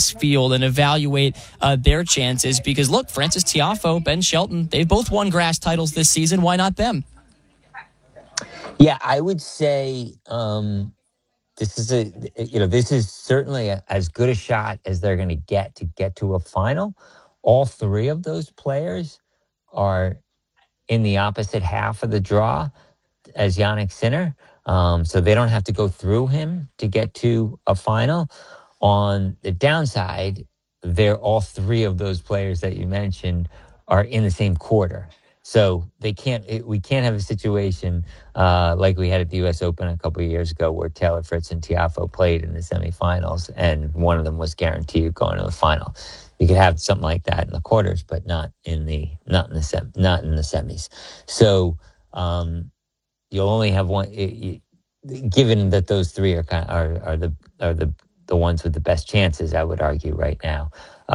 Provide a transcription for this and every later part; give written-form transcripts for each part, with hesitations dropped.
this field and evaluate their chances. Because, look, Frances Tiafoe, Ben Shelton, they've both won grass titles this season. Why not them? Yeah, I would say this is certainly as good a shot as they're going to get to a final. All three of those players are in the opposite half of the draw as Jannik Sinner. So they don't have to go through him to get to a final. On the downside, all three of those players that you mentioned are in the same quarter. So we can't have a situation like we had at the U.S. Open a couple of years ago where Taylor Fritz and Tiafoe played in the semifinals and one of them was guaranteed going to the final. You could have something like that in the quarters, but not in the semis. So you'll only have one. Given that those three are the ones with the best chances, I would argue right now.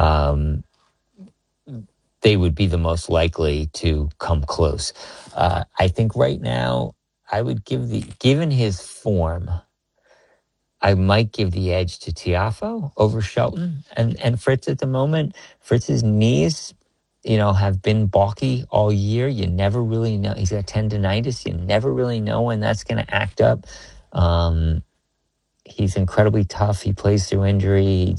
They would be the most likely to come close. I think right now, I would given his form, I might give the edge to Tiafoe over Shelton and Fritz at the moment. Fritz's knees, have been balky all year. You never really know. He's got tendonitis. You never really know when that's going to act up. He's incredibly tough. He plays through injury.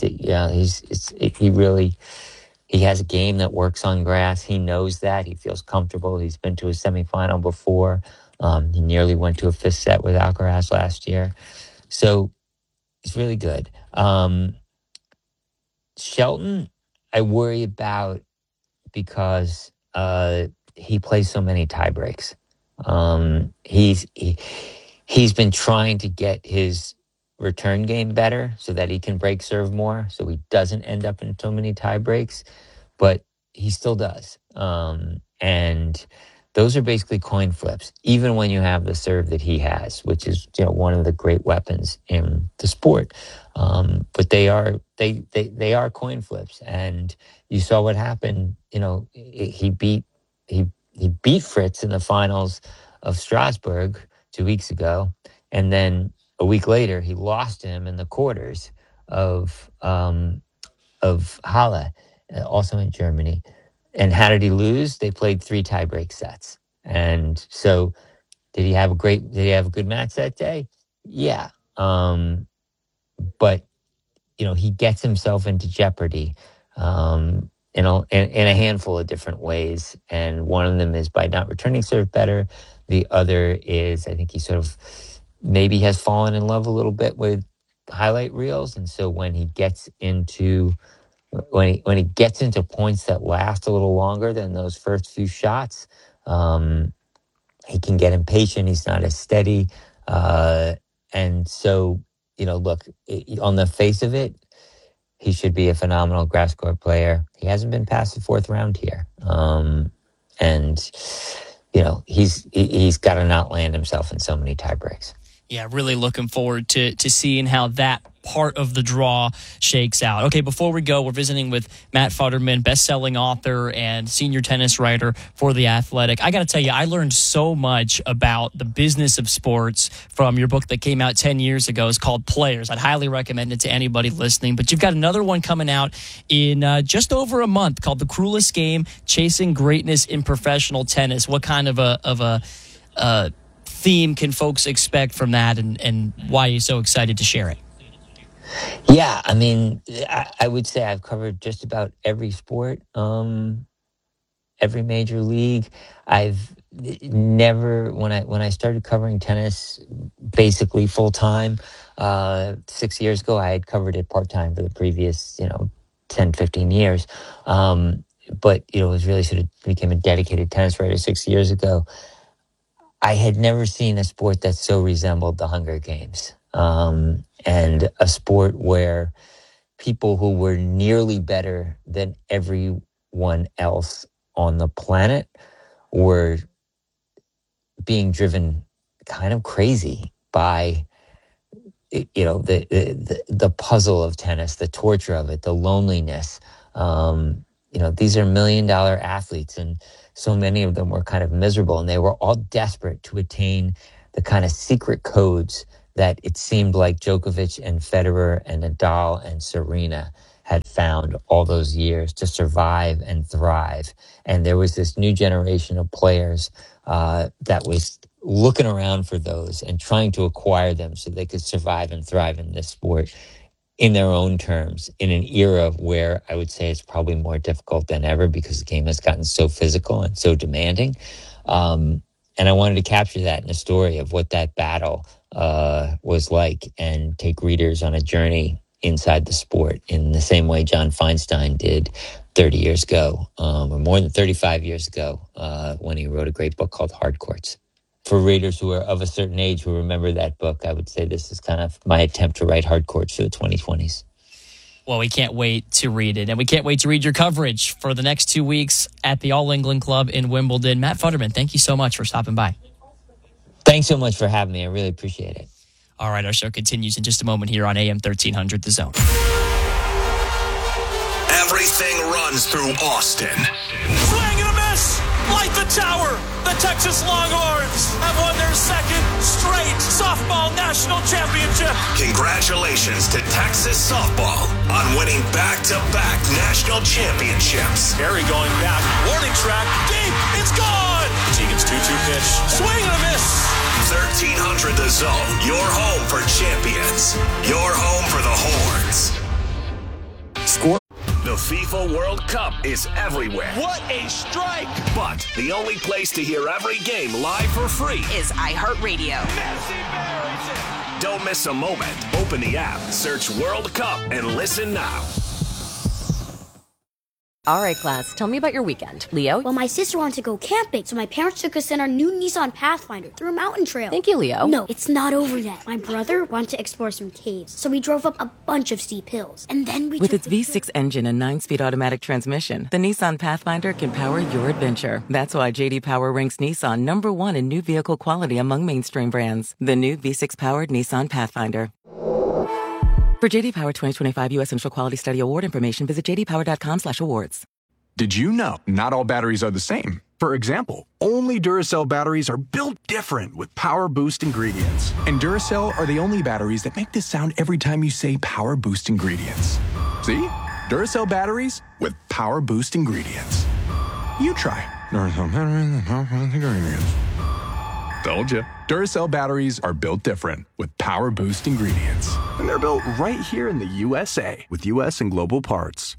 He has a game that works on grass. He knows that. He feels comfortable. He's been to a semifinal before. He nearly went to a fifth set with Alcaraz last year. So he's really good. Shelton, I worry about because he plays so many tie breaks. He's been trying to get his return game better so that he can break serve more, so he doesn't end up in so many tie breaks, but he still does. And those are basically coin flips, even when you have the serve that he has, which is one of the great weapons in the sport. But they are coin flips, and you saw what happened. He beat Fritz in the finals of Strasbourg 2 weeks ago, and then a week later he lost him in the quarters of Halle, also in Germany. And how did he lose? They played 3 tiebreak sets. And so did he have a good match that day? Yeah. But he gets himself into jeopardy in a handful of different ways. And one of them is by not returning serve better. The other is, I think he sort of maybe has fallen in love a little bit with highlight reels. And so when he gets into points that last a little longer than those first few shots, he can get impatient. He's not as steady. And so, look, on the face of it, he should be a phenomenal grass court player. He hasn't been past the 4th round here. And he's got to not land himself in so many tie breaks. Yeah, really looking forward to seeing how that part of the draw shakes out. Okay, before we go, we're visiting with Matt Futterman, best-selling author and senior tennis writer for The Athletic. I got to tell you, I learned so much about the business of sports from your book that came out 10 years ago. It's called Players. I'd highly recommend it to anybody listening. But you've got another one coming out in just over a month called The Cruelest Game, Chasing Greatness in Professional Tennis. What kind of a theme can folks expect from that, and why are you so excited to share it? Yeah, I mean, I would say I've covered just about every sport, every major league. I've never, when I started covering tennis basically full time 6 years ago, I had covered it part time for the previous 10, 15 years. But it was really sort of became a dedicated tennis writer 6 years ago. I had never seen a sport that so resembled the Hunger Games, and a sport where people who were nearly better than everyone else on the planet were being driven kind of crazy by the puzzle of tennis, the torture of it, the loneliness. These are $1 million athletes, and so many of them were kind of miserable, and they were all desperate to attain the kind of secret codes that it seemed like Djokovic and Federer and Nadal and Serena had found all those years to survive and thrive. And there was this new generation of players that was looking around for those and trying to acquire them so they could survive and thrive in this sport in their own terms, in an era where I would say it's probably more difficult than ever because the game has gotten so physical and so demanding. And I wanted to capture that in a story of what that battle was like and take readers on a journey inside the sport in the same way John Feinstein did 30 years ago, or more than 35 years ago, when he wrote a great book called Hard Courts. For readers who are of a certain age who remember that book, I would say this is kind of my attempt to write Hard Courts for the 2020s. Well, we can't wait to read it, and we can't wait to read your coverage for the next 2 weeks at the All England Club in Wimbledon. Matt Futterman, thank you so much for stopping by. Thanks so much for having me. I really appreciate it. All right, our show continues in just a moment here on AM 1300 The Zone. Everything runs through Austin. Swing and a miss! Light the tower! The Texas Longhorns have won their second straight softball national championship. Congratulations to Texas softball on winning back-to-back national championships. Harry going back, warning track, deep, it's gone! Tegan's 2-2 pitch, swing and a miss! 1300 The Zone, your home for champions, your home for the Horns. Score. The FIFA World Cup is everywhere. What a strike! But the only place to hear every game live for free is iHeartRadio. Messi buries it! Don't miss a moment. Open the app, search World Cup, and listen now. All right, class, tell me about your weekend. Leo? Well, my sister wanted to go camping, so my parents took us in our new Nissan Pathfinder through a mountain trail. Thank you, Leo. No, it's not over yet. My brother wanted to explore some caves, so we drove up a bunch of steep hills. And then we With its V6 engine and 9-speed automatic transmission, the Nissan Pathfinder can power your adventure. That's why J.D. Power ranks Nissan number 1 in new vehicle quality among mainstream brands. The new V6-powered Nissan Pathfinder. For J.D. Power 2025 U.S. Central Quality Study Award information, visit jdpower.com/awards. Did you know not all batteries are the same? For example, only Duracell batteries are built different with Power Boost ingredients. And Duracell are the only batteries that make this sound every time you say Power Boost ingredients. See? Duracell batteries with Power Boost ingredients. You try Duracell batteries with Power Boost ingredients. Told you. Duracell batteries are built different with Power Boost ingredients. And they're built right here in the USA with US and global parts.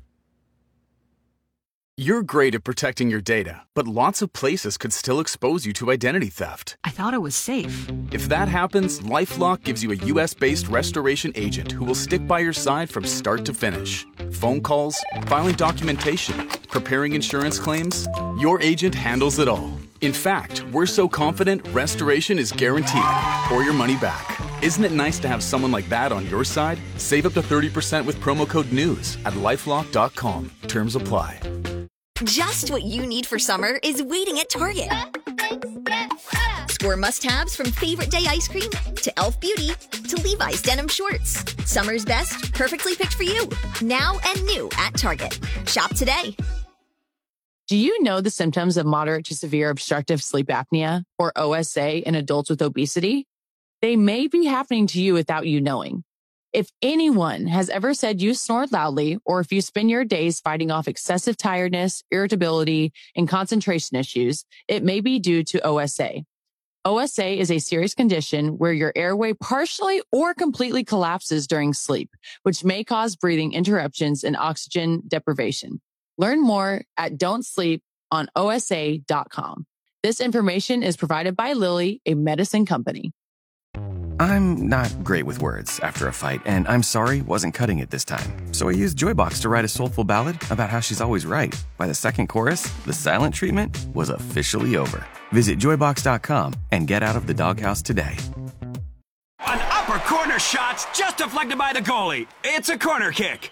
You're great at protecting your data, but lots of places could still expose you to identity theft. I thought it was safe. If that happens, LifeLock gives you a US-based restoration agent who will stick by your side from start to finish. Phone calls, filing documentation, preparing insurance claims, your agent handles it all. In fact, we're so confident restoration is guaranteed or your money back. Isn't it nice to have someone like that on your side? Save up to 30% with promo code NEWS at LifeLock.com. Terms apply. Just what you need for summer is waiting at Target. Score must-haves from favorite day ice cream to Elf Beauty to Levi's denim shorts. Summer's best, perfectly picked for you. Now and new at Target. Shop today. Do you know the symptoms of moderate to severe obstructive sleep apnea, or OSA, in adults with obesity? They may be happening to you without you knowing. If anyone has ever said you snore loudly, or if you spend your days fighting off excessive tiredness, irritability, and concentration issues, it may be due to OSA. OSA is a serious condition where your airway partially or completely collapses during sleep, which may cause breathing interruptions and oxygen deprivation. Learn more at don'tsleeponosa.com. This information is provided by Lilly, a medicine company. I'm not great with words after a fight, and I'm sorry wasn't cutting it this time. So I used Joybox to write a soulful ballad about how she's always right. By the second chorus, the silent treatment was officially over. Visit Joybox.com and get out of the doghouse today. An upper corner shot's just deflected by the goalie. It's a corner kick.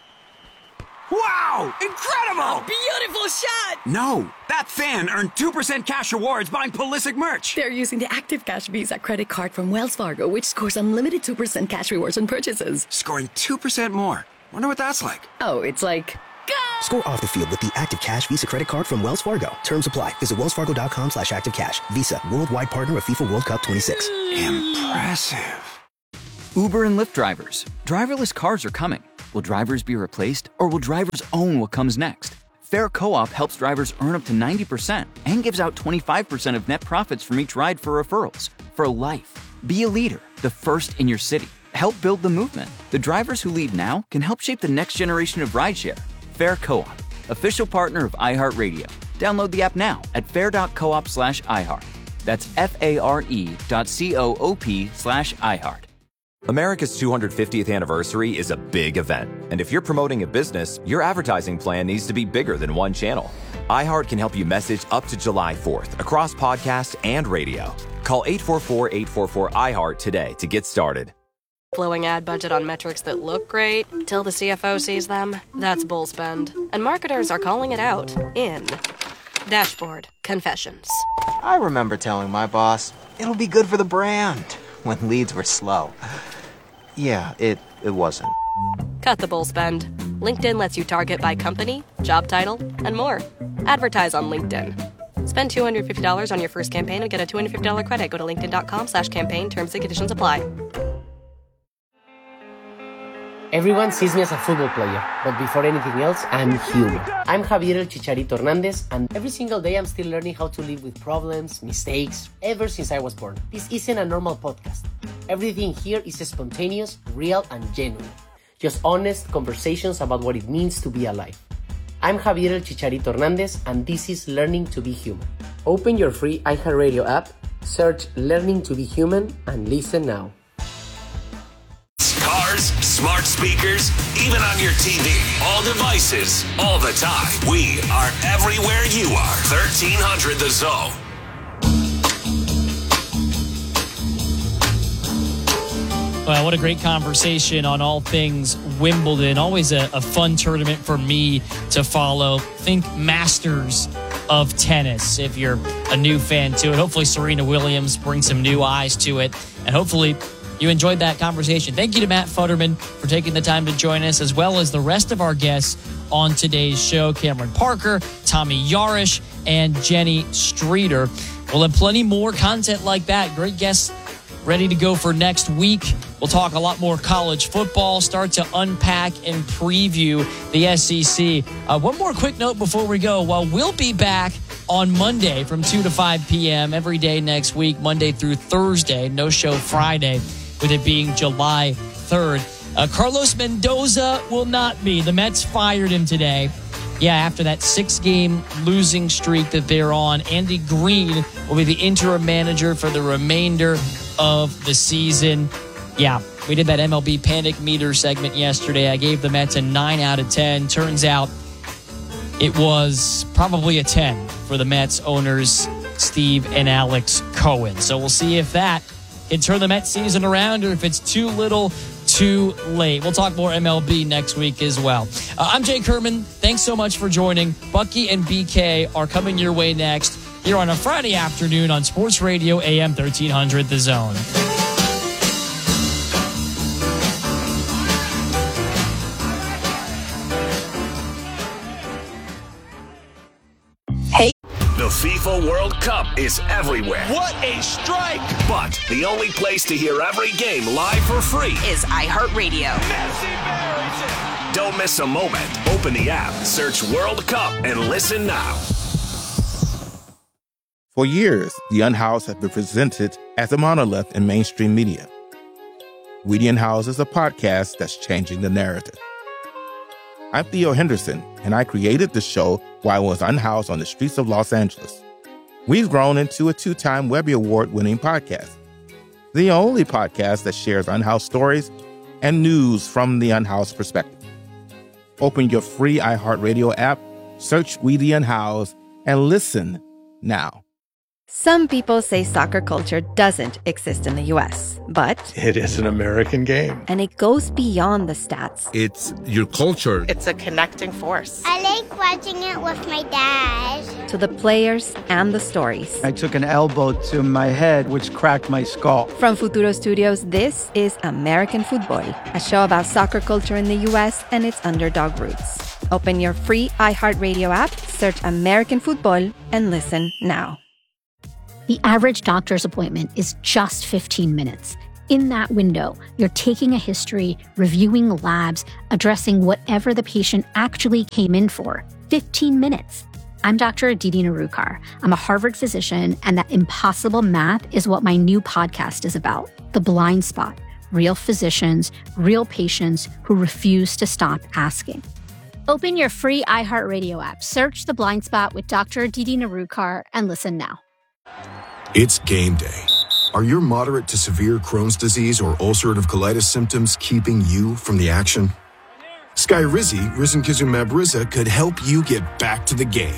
Wow! Incredible! Beautiful shot! No, that fan earned 2% cash rewards buying Pulisic merch. They're using the Active Cash Visa credit card from Wells Fargo, which scores unlimited 2% cash rewards on purchases. Scoring 2% more. Wonder what that's like. Oh, it's like... Go! Score off the field with the Active Cash Visa credit card from Wells Fargo. Terms apply. Visit wellsfargo.com/activecash. Visa, worldwide partner of FIFA World Cup 26. Impressive. Uber and Lyft drivers. Driverless cars are coming. Will drivers be replaced, or will drivers own what comes next? Fair Co-op helps drivers earn up to 90% and gives out 25% of net profits from each ride for referrals. For life. Be a leader, the first in your city. Help build the movement. The drivers who lead now can help shape the next generation of rideshare. Fair Co-op, official partner of iHeartRadio. Download the app now at fair.coop/iHeart. That's FARE.coop/iHeart. America's 250th anniversary is a big event. And if you're promoting a business, your advertising plan needs to be bigger than one channel. iHeart can help you message up to July 4th across podcast and radio. Call 844-844-iHeart today to get started. Blowing ad budget on metrics that look great till the CFO sees them. That's bull spend. And marketers are calling it out in Dashboard Confessions. I remember telling my boss, it'll be good for the brand, when leads were slow. Yeah, it wasn't. Cut the bull spend. LinkedIn lets you target by company, job title, and more. Advertise on LinkedIn. Spend $250 on your first campaign and get a $250 credit. Go to linkedin.com/campaign. Terms and conditions apply. Everyone sees me as a football player, but before anything else, I'm human. I'm Javier El Chicharito Hernandez, and every single day I'm still learning how to live with problems, mistakes, ever since I was born. This isn't a normal podcast. Everything here is spontaneous, real, and genuine. Just honest conversations about what it means to be alive. I'm Javier El Chicharito Hernandez, and this is Learning to Be Human. Open your free iHeartRadio app, search Learning to Be Human, and listen now. Cars, smart speakers, even on your TV. All devices, all the time. We are everywhere you are. 1300 The Zone. Well, what a great conversation on all things Wimbledon. Always a fun tournament for me to follow. Think Masters of tennis if you're a new fan to it. Hopefully Serena Williams brings some new eyes to it. And hopefully you enjoyed that conversation. Thank you to Matt Futterman for taking the time to join us, as well as the rest of our guests on today's show. Cameron Parker, Tommy Yarish, and Jenny Streeter. We'll have plenty more content like that. Great guests ready to go for next week. We'll talk a lot more college football, start to unpack and preview the SEC. One more quick note before we go. While we'll be back on Monday from 2 to 5 p.m. every day next week, Monday through Thursday, no show Friday, with it being July 3rd. Carlos Mendoza will not be. The Mets fired him today. Yeah, after that 6-game losing streak that they're on, Andy Green will be the interim manager for the remainder of the season. Yeah, we did that MLB Panic Meter segment yesterday. I gave the Mets a 9 out of 10. Turns out it was probably a 10 for the Mets owners, Steve and Alex Cohen. So we'll see if that can turn the Mets season around or if it's too little too late. We'll talk more MLB next week as well. I'm Jake Herman. Thanks so much for joining. Bucky and BK are coming your way next here on a Friday afternoon on Sports Radio AM 1300 The Zone. The FIFA World Cup is everywhere. What a strike! But the only place to hear every game live for free is iHeartRadio. Don't miss a moment. Open the app, search World Cup, and listen now. For years, The Unhoused has been presented as a monolith in mainstream media. We The Unhoused is a podcast that's changing the narrative. I'm Theo Henderson, and I created the show while I was unhoused on the streets of Los Angeles. We've grown into a 2-time Webby Award-winning podcast, the only podcast that shares unhoused stories and news from the unhoused perspective. Open your free iHeartRadio app, search We The Unhoused, and listen now. Some people say soccer culture doesn't exist in the U.S., but it is an American game. And it goes beyond the stats. It's your culture. It's a connecting force. I like watching it with my dad. To the players and the stories. I took an elbow to my head, which cracked my skull. From Futuro Studios, this is American Football, a show about soccer culture in the U.S. and its underdog roots. Open your free iHeartRadio app, search American Football, and listen now. The average doctor's appointment is just 15 minutes. In that window, you're taking a history, reviewing labs, addressing whatever the patient actually came in for. 15 minutes. I'm Dr. Aditi Narukar. I'm a Harvard physician, and that impossible math is what my new podcast is about. The Blind Spot. Real physicians, real patients who refuse to stop asking. Open your free iHeartRadio app, search The Blind Spot with Dr. Aditi Narukar, and listen now. It's game day. Are your moderate to severe Crohn's disease or ulcerative colitis symptoms keeping you from the action? Skyrizi, risankizumab Riza, could help you get back to the game.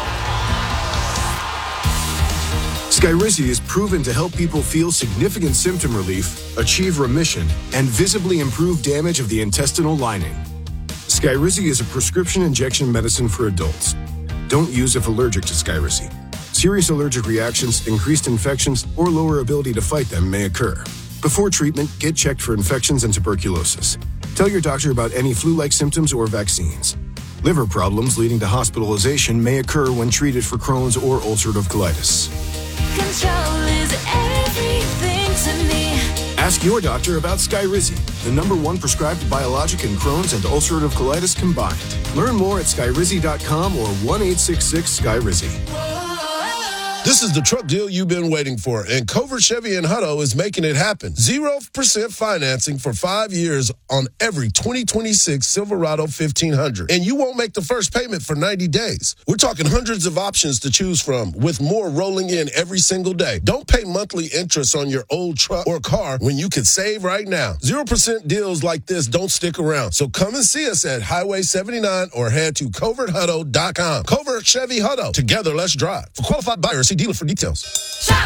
Skyrizi is proven to help people feel significant symptom relief, achieve remission, and visibly improve damage of the intestinal lining. Skyrizi is a prescription injection medicine for adults. Don't use if allergic to Skyrizi. Serious allergic reactions, increased infections, or lower ability to fight them may occur. Before treatment, get checked for infections and tuberculosis. Tell your doctor about any flu-like symptoms or vaccines. Liver problems leading to hospitalization may occur when treated for Crohn's or ulcerative colitis. Control is everything to me. Ask your doctor about Skyrizi, the #1 prescribed biologic in Crohn's and ulcerative colitis combined. Learn more at skyrizi.com or 1-866-SKYRIZI. This is the truck deal you've been waiting for, and Covert Chevy in Hutto is making it happen. 0% financing for 5 years on every 2026 Silverado 1500, and you won't make the first payment for 90 days. We're talking hundreds of options to choose from, with more rolling in every single day. Don't pay monthly interest on your old truck or car when you can save right now. 0% deals like this don't stick around, so come and see us at Highway 79 or head to coverthutto.com. Covert Chevy Hutto. Together, let's drive. For qualified buyers, see dealer for details.